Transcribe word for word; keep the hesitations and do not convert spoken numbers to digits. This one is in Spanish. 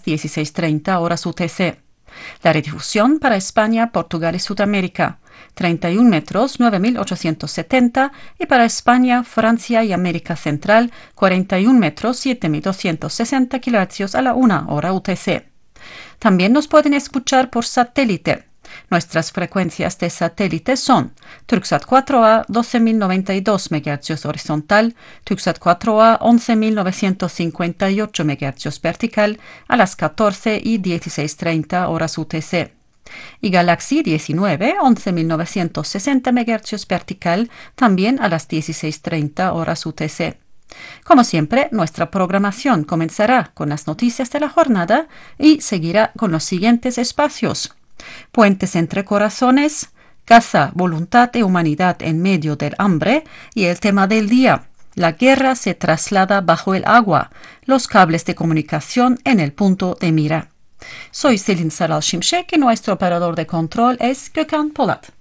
dieciséis treinta horas U T C. La redifusión para España, Portugal y Sudamérica, treinta y un metros, nueve mil ochocientos setenta, y para España, Francia y América Central, cuarenta y un metros, siete mil doscientos sesenta kilohercios a la una hora U T C. También nos pueden escuchar por satélite. Nuestras frecuencias de satélite son Turksat cuatro A doce mil noventa y dos megahercios horizontal, Turksat cuatro A once mil novecientos cincuenta y ocho megahercios vertical a las catorce y dieciséis treinta horas U T C. Y Galaxy diecinueve once mil novecientos sesenta megahercios vertical también a las dieciséis treinta horas U T C. Como siempre, nuestra programación comenzará con las noticias de la jornada y seguirá con los siguientes espacios: Puentes entre corazones, Caza, voluntad y humanidad en medio del hambre, y el tema del día: la guerra se traslada bajo el agua, los cables de comunicación en el punto de mira. Soy Selin Saral Şimşek y nuestro operador de control es Gökhan Polat.